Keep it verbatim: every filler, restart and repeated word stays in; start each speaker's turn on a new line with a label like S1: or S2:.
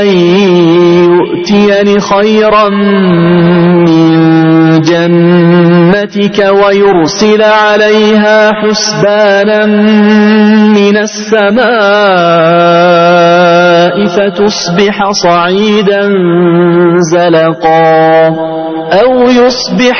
S1: يؤتيني خيرا من جنتك ويرسل عليها حسبانا من السماء فتصبح صعيدا زلقا أو يصبح